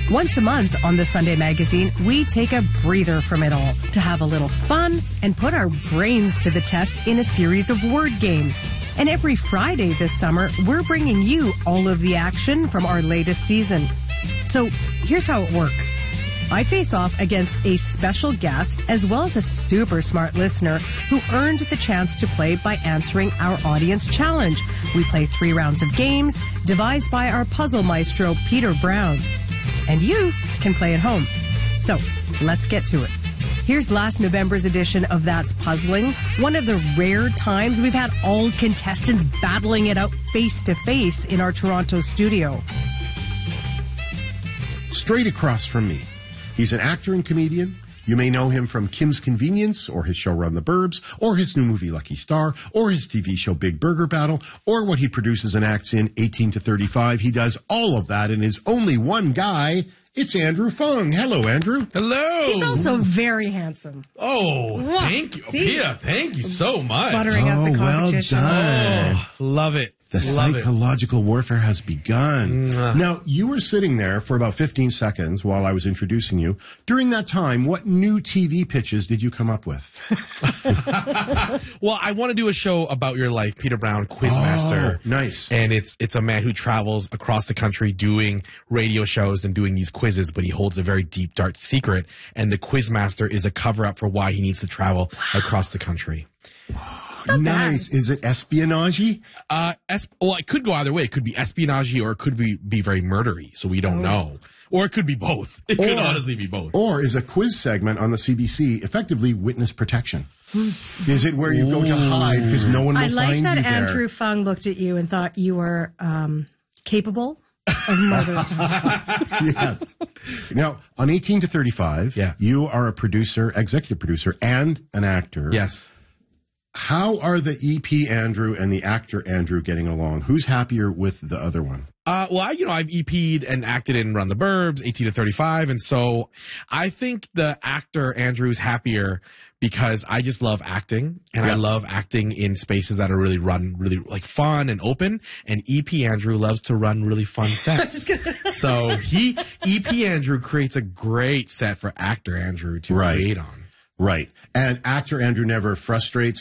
Once a month on the Sunday Magazine, we take a breather from it all to have a little fun and put our brains to the test in a series of word games. And every Friday this summer, we're bringing you all of the action from our latest season. So here's how it works. I face off against a special guest as well as a super smart listener who earned the chance to play by answering our audience challenge. We play 3 rounds of games devised by our puzzle maestro, Peter Brown. And you can play at home. So let's get to it. Here's last November's edition of That's Puzzling, one of the rare times we've had all contestants battling it out face to face in our Toronto studio. Straight across from me, he's an actor and comedian. You may know him from Kim's Convenience, or his show Run the Burbs, or his new movie Lucky Star, or his TV show Big Burger Battle, or what he produces and acts in 18 to 35. He does all of that and is only one guy. It's Andrew Fung. Hello, Andrew. Hello. He's also very handsome. Oh, thank you. Pia, thank you so much. Buttering up the competition. Well done. Oh, love it. The Love psychological warfare has begun. Mwah. Now, you were sitting there for about 15 seconds while I was introducing you. During that time, what new TV pitches did you come up with? Well, I want to do a show about your life, Peter Brown, Quizmaster. Oh, nice. And it's a man who travels across the country doing radio shows and doing these quizzes, but he holds a very deep, dark secret. And the Quizmaster is a cover-up for why he needs to travel across the country. Nice. Is it espionage? Well, it could go either way. It could be espionage or it could be very murdery, so we don't know. Or it could be both. It could honestly be both. Or is a quiz segment on the CBC effectively witness protection? Is it where you go to hide because no one will find you there? I like that Andrew Fung looked at you and thought you were capable of murder. Yes. Now, on 18 to 35, you are a producer, executive producer, and an actor. Yes. How are the EP Andrew and the actor Andrew getting along? Who's happier with the other one? Well, I've EP'd and acted in Run the Burbs, 18 to 35. And so I think the actor Andrew's happier because I just love acting and I love acting in spaces that are really like fun and open. And EP Andrew loves to run really fun sets. So EP Andrew creates a great set for actor Andrew to create on. Right. And actor Andrew never frustrates